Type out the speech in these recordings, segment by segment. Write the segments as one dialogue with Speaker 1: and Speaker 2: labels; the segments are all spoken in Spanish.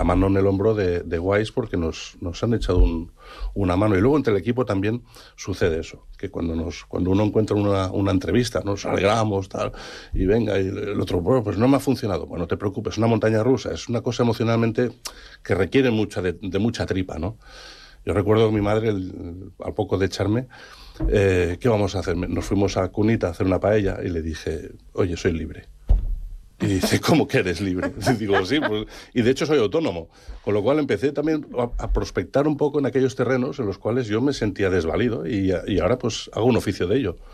Speaker 1: la mano en el hombro de Wise, porque nos han echado una mano. Y luego entre el equipo también sucede eso, que cuando uno encuentra una entrevista, nos alegramos, tal, y venga, y el otro, bueno, pues no me ha funcionado. Bueno, no te preocupes, es una montaña rusa, es una cosa emocionalmente que requiere de mucha tripa, ¿no? Yo recuerdo que mi madre, al poco de echarme, ¿qué vamos a hacer? Nos fuimos a Cunita a hacer una paella y le dije, oye, soy libre. Y dice, ¿cómo que eres libre? Y digo, sí, pues, y de hecho soy autónomo. Con lo cual empecé también a prospectar un poco en aquellos terrenos en los cuales yo me sentía desvalido y ahora pues hago un oficio de ello.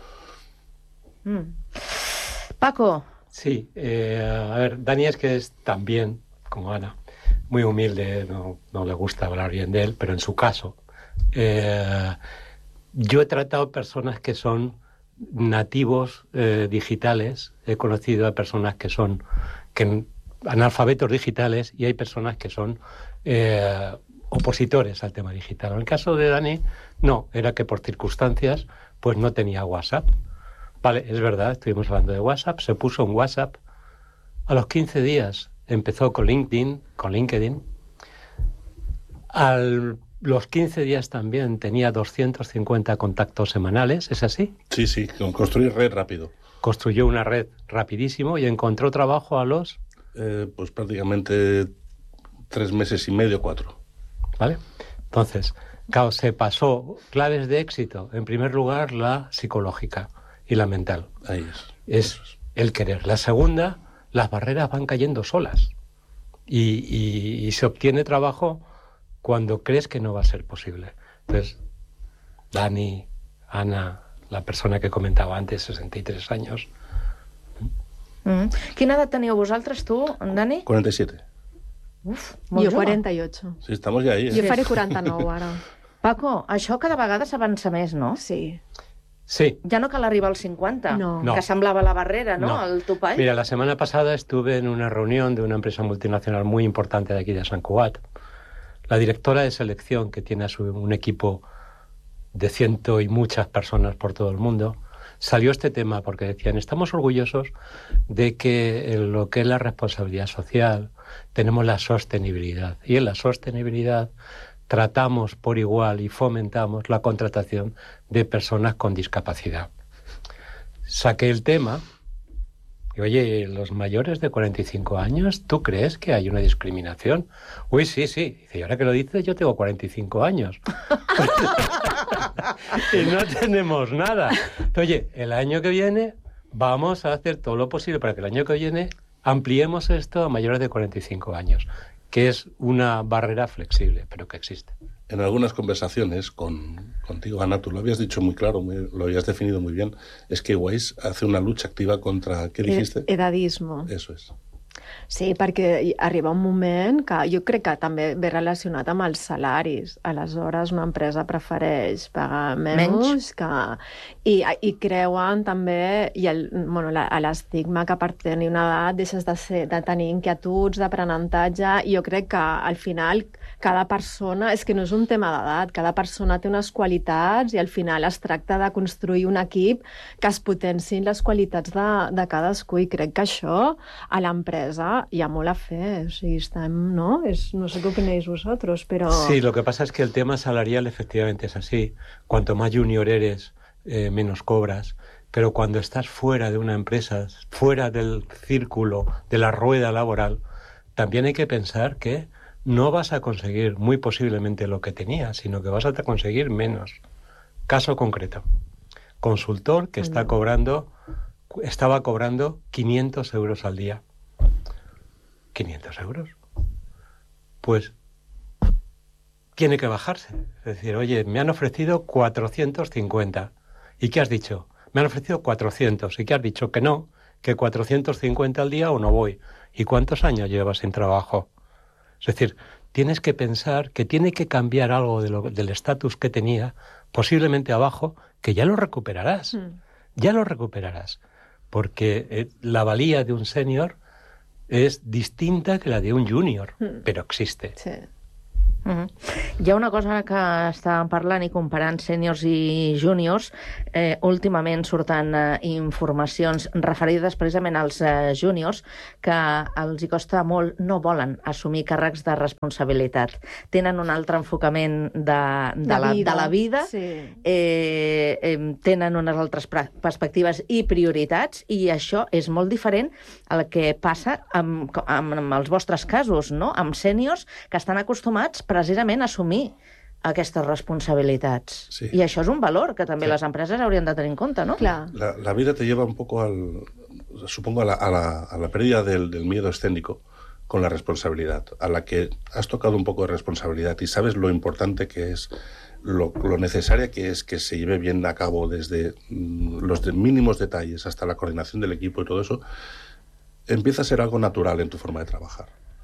Speaker 2: Paco.
Speaker 3: Sí, a ver, Dani es que es también, como Ana, muy humilde, no le gusta hablar bien de él, pero en su caso, yo he tratado personas que son nativos digitales, he conocido a personas que son analfabetos digitales y hay personas que son opositores al tema digital. En el caso de Dani, no, era que por circunstancias pues no tenía WhatsApp. Vale, es verdad, estuvimos hablando de WhatsApp, se puso en WhatsApp, a los 15 días empezó con LinkedIn, a los 15 días también tenía 250 contactos semanales, ¿es así?
Speaker 1: Sí, con construir red rápido.
Speaker 3: Construyó una red rapidísimo y encontró trabajo a los...
Speaker 1: pues prácticamente 3 meses y medio, 4.
Speaker 3: ¿Vale? Entonces, claro, se pasó claves de éxito. En primer lugar, la psicológica y la mental.
Speaker 1: Ahí
Speaker 3: es el querer. La segunda, las barreras van cayendo solas. Y se obtiene trabajo cuando crees que no va a ser posible. Entonces, Dani, Ana, la persona que comentaba antes, 63 años.
Speaker 2: Quina edat teniu vosaltres, tu, Dani?
Speaker 1: 47.
Speaker 2: Uf, molt
Speaker 4: jo
Speaker 2: jove.
Speaker 4: 48.
Speaker 1: Sí, estamos ya ahí.
Speaker 4: Jo faré 49 ara.
Speaker 2: Paco, això cada vegada s'avança més, no?
Speaker 4: Sí.
Speaker 3: Sí.
Speaker 2: Ja no cal arribar als 50,
Speaker 4: No.
Speaker 2: que semblava la barrera, ¿no? El topall.
Speaker 3: Mira, la semana pasada estuve en una reunión de una empresa multinacional muy importante de aquí de Sant Cugat. La directora de selección, que tiene un equipo de 100 y muchas personas por todo el mundo, salió este tema porque decían, estamos orgullosos de que en lo que es la responsabilidad social tenemos la sostenibilidad. Y en la sostenibilidad tratamos por igual y fomentamos la contratación de personas con discapacidad. Saqué el tema y, oye, los mayores de 45 años, ¿tú crees que hay una discriminación? Uy, sí. Dice, y ahora que lo dices, yo tengo 45 años. Y no tenemos nada. Oye, el año que viene vamos a hacer todo lo posible para que el año que viene ampliemos esto a mayores de 45 años, que es una barrera flexible, pero que existe.
Speaker 1: En algunas conversaciones contigo, Ana, tú lo habías dicho muy claro, lo habías definido muy bien, es que Wise hace una lucha activa contra, ¿qué dijiste?
Speaker 4: Edadismo.
Speaker 1: Eso es.
Speaker 4: Sí, perquè arriba un moment que jo crec que també ve relacionat amb els salaris. Aleshores, una empresa prefereix pagar menys i creuen també l'estigma que per tenir una edat deixes de tenir inquietuds d'aprenentatge, i jo crec que al final cada persona, és que no és un tema d'edat, cada persona té unes qualitats i al final es tracta de construir un equip que es potenciïn les qualitats de cadascú, i crec que això a l'empresa hi ha molt a fer, o sigui, estem, ¿no? No sé qué opináis vosotros, pero...
Speaker 3: Sí, lo que pasa es que el tema salarial efectivamente es así. Cuanto más junior eres, menos cobras. Pero cuando estás fuera de una empresa, fuera del círculo, de la rueda laboral, también hay que pensar que no vas a conseguir muy posiblemente lo que tenías, sino que vas a conseguir menos. Caso concreto. Consultor que estaba cobrando 500 euros al día. 500 euros. Pues tiene que bajarse. Es decir, oye, me han ofrecido 450. ¿Y qué has dicho? Me han ofrecido 400. ¿Y qué has dicho? Que no, que 450 al día o no voy. ¿Y cuántos años llevas sin trabajo? Es decir, tienes que pensar que tiene que cambiar algo del estatus que tenía, posiblemente abajo, que ya lo recuperarás. Ya lo recuperarás. Porque la valía de un senior es distinta que la de un junior, pero existe.
Speaker 4: Sí.
Speaker 2: Hi ha una cosa que estàvem parlant i comparant sèniors i júniors. Últimament surten informacions referides precisament als júniors que els hi costa molt, no volen assumir càrrecs de responsabilitat. Tenen un altre enfocament de la vida, tenen unes altres perspectives i prioritats, i això és molt diferent al que passa amb els vostres casos, no? Amb sèniors que estan acostumats precisament a assumir aquestes responsabilitats.
Speaker 1: Sí.
Speaker 2: I això és un valor que també les empreses haurien de tenir en compte, ¿no?
Speaker 4: Clar.
Speaker 1: La vida te lleva un poco supongo, a la pérdida del miedo escénico con la responsabilidad, a la que has tocado un poco de responsabilidad y sabes lo importante que es, lo necesaria que es que se lleve bien a cabo desde los mínimos detalles hasta la coordinación del equipo y todo eso, empieza a ser algo natural en tu forma de trabajar.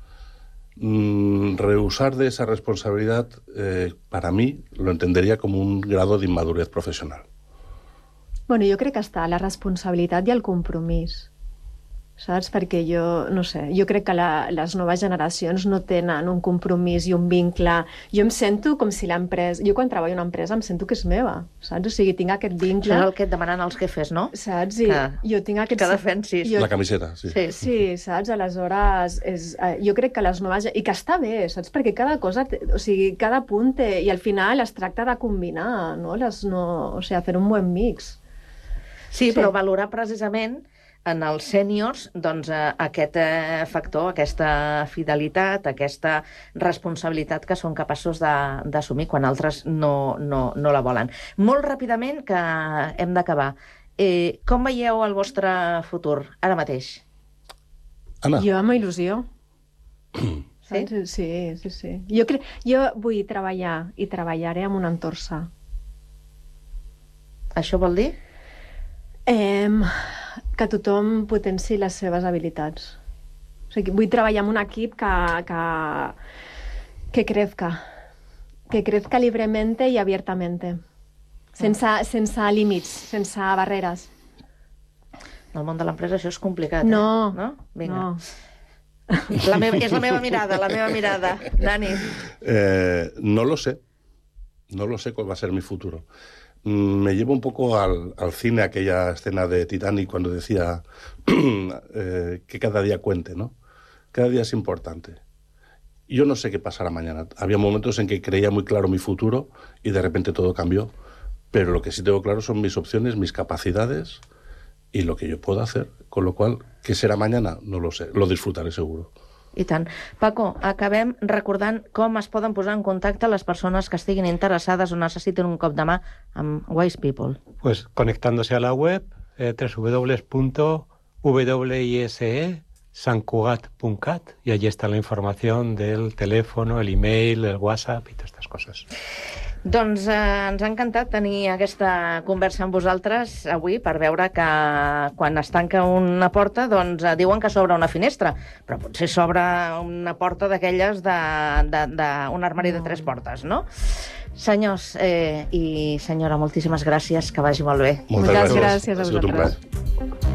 Speaker 1: Rehusar de esa responsabilidad, para mí, lo entendería como un grado de inmadurez profesional.
Speaker 4: Bueno, jo crec que està la responsabilitat i el compromís, saps? Perquè jo crec que les noves generacions no tenen un compromís i un vincle. Jo em sento com si l'empresa... Jo quan treballo en una empresa em sento que és meva, saps? O sigui, tinc aquest vincle...
Speaker 2: Això és el que et demanen els jefes, no?
Speaker 4: Saps? I jo tinc aquest...
Speaker 2: Que defensis.
Speaker 1: La camiseta, sí.
Speaker 4: Sí, saps? Aleshores, jo crec que les noves... I que està bé, saps? Perquè cada cosa... O sigui, cada punt té... I al final es tracta de combinar, no? O sigui, fer un bon mix.
Speaker 2: Sí, però valorar precisament en els sèniors doncs, aquest factor, aquesta fidelitat, aquesta responsabilitat que són capaços d'assumir quan altres no la volen. Molt ràpidament, que hem d'acabar. Com veieu el vostre futur ara mateix?
Speaker 1: Anna.
Speaker 4: Jo amb il·lusió.
Speaker 2: Sí?
Speaker 4: Sí. Jo vull treballar i treballaré amb un entorn sa.
Speaker 2: Això vol dir?
Speaker 4: Que tothom potenci les seves habilitats. O sigui, vull treballar amb un equip que crezca libremente y abiertamente. Sense límits, sense barreres.
Speaker 2: En el món de l'empresa això és complicat,
Speaker 4: no?
Speaker 2: Vinga.
Speaker 4: No.
Speaker 2: És la meva mirada. Dani.
Speaker 1: No lo sé. No lo sé cuál va a ser mi futuro. Me llevo un poco al cine aquella escena de Titanic cuando decía que cada día cuente, ¿no? Cada día es importante. Yo no sé qué pasará mañana. Había momentos en que creía muy claro mi futuro y de repente todo cambió. Pero lo que sí tengo claro son mis opciones, mis capacidades y lo que yo puedo hacer. Con lo cual, ¿qué será mañana? No lo sé. Lo disfrutaré seguro.
Speaker 2: I tant. Paco, acabem recordant com es poden posar en contacte les persones que estiguin interessades o necessiten un cop de mà amb Wise People.
Speaker 3: Pues conectándose a la web www.wisesancugat.cat y allí está la información del teléfono, el email, el WhatsApp y todas estas cosas.
Speaker 2: Doncs ens ha encantat tenir aquesta conversa amb vosaltres avui per veure que quan es tanca una porta doncs diuen que s'obre una finestra, però potser s'obre una porta d'aquelles d'un armari de 3 portes, no? Senyors i senyora, moltíssimes gràcies, que vagi molt bé.
Speaker 1: Moltes
Speaker 4: gràcies a
Speaker 1: vosaltres. Ha sigut un plaer.